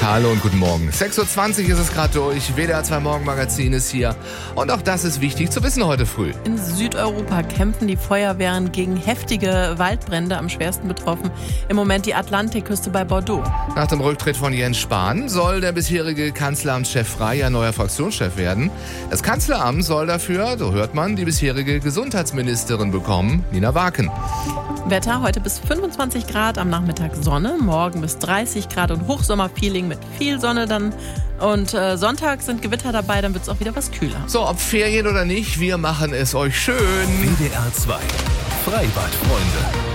Hallo und guten Morgen. 6.20 Uhr ist es gerade durch. WDR 2 Morgenmagazin ist hier. Und auch das ist wichtig zu wissen heute früh. In Südeuropa kämpfen die Feuerwehren gegen heftige Waldbrände, am schwersten betroffen im Moment die Atlantikküste bei Bordeaux. Nach dem Rücktritt von Jens Spahn soll der bisherige Kanzleramtschef Frey ja neuer Fraktionschef werden. Das Kanzleramt soll dafür, so hört man, die bisherige Gesundheitsministerin bekommen, Nina Waken. Wetter heute bis 25 Grad, am Nachmittag Sonne, morgen bis 30 Grad und Hochsommerfeeling mit viel Sonne dann. Und Sonntag sind Gewitter dabei, dann wird es auch wieder was kühler. So, ob Ferien oder nicht, wir machen es euch schön. WDR 2 Freibadfreunde.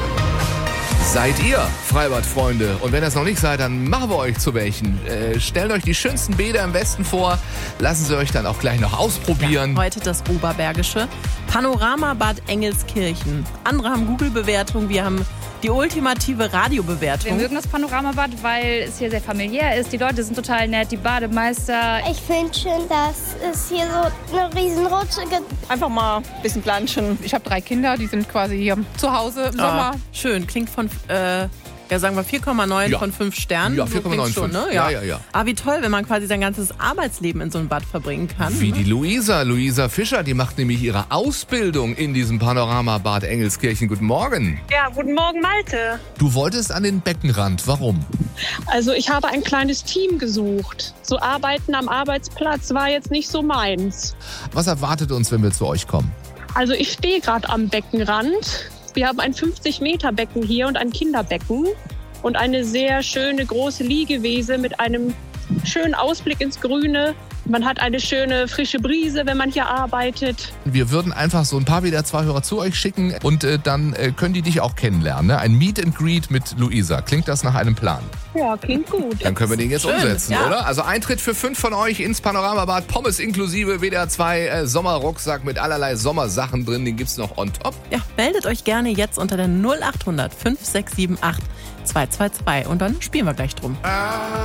Seid ihr Freibadfreunde? Und wenn ihr es noch nicht seid, dann machen wir euch zu welchen. Stellt euch die schönsten Bäder im Westen vor. Lassen sie euch dann auch gleich noch ausprobieren. Ja, heute das Oberbergische Panoramabad Engelskirchen. Andere haben Google-Bewertung, wir haben die ultimative Radiobewertung. Wir mögen das Panoramabad, weil es hier sehr familiär ist. Die Leute sind total nett, die Bademeister. Ich finde schön, dass es hier so eine Riesenrutsche gibt. Einfach mal ein bisschen planschen. Ich habe 3 Kinder, die sind quasi hier zu Hause im Sommer. Schön, klingt von, sagen wir 4,9 von 5 Sternen. Ja, so 4,9 schon, ne? Ja. Aber wie toll, wenn man quasi sein ganzes Arbeitsleben in so einem Bad verbringen kann. Wie die Luisa Fischer, die macht nämlich ihre Ausbildung in diesem Panoramabad Engelskirchen. Guten Morgen. Ja, guten Morgen, Malte. Du wolltest an den Beckenrand. Warum? Also ich habe ein kleines Team gesucht. So Arbeiten am Arbeitsplatz war jetzt nicht so meins. Was erwartet uns, wenn wir zu euch kommen? Also ich stehe gerade am Beckenrand. Wir haben ein 50-Meter-Becken hier und ein Kinderbecken und eine sehr schöne große Liegewiese mit einem schönen Ausblick ins Grüne. Man hat eine schöne frische Brise, wenn man hier arbeitet. Wir würden einfach so ein paar WDR 2 Hörer zu euch schicken und dann können die dich auch kennenlernen. Ne? Ein Meet and Greet mit Luisa. Klingt das nach einem Plan? Ja, klingt gut. Dann können wir den jetzt Schön, umsetzen, ja. oder? Also Eintritt für 5 von euch ins Panoramabad, Pommes inklusive, WDR 2 Sommerrucksack mit allerlei Sommersachen drin. Den gibt's noch on top. Ja, meldet euch gerne jetzt unter der 0800 5678 222 und dann spielen wir gleich drum.